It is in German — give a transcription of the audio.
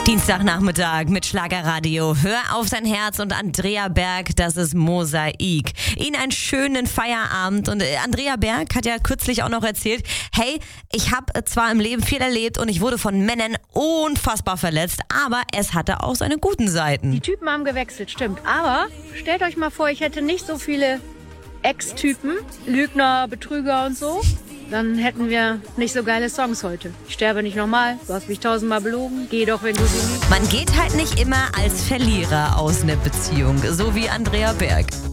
Dienstagnachmittag mit Schlagerradio. Hör auf dein Herz und Andrea Berg, das ist Mosaik. Ihnen einen schönen Feierabend. Und Andrea Berg hat ja kürzlich auch noch erzählt, hey, ich habe zwar im Leben viel erlebt und ich wurde von Männern unfassbar verletzt, aber es hatte auch seine guten Seiten. Die Typen haben gewechselt, stimmt. Aber stellt euch mal vor, ich hätte nicht so viele Ex-Typen, Lügner, Betrüger und so. Dann hätten wir nicht so geile Songs heute. Ich sterbe nicht nochmal, du hast mich 1000-mal belogen, geh doch, wenn du sie liebst. Man geht halt nicht immer als Verlierer aus einer Beziehung, so wie Andrea Berg.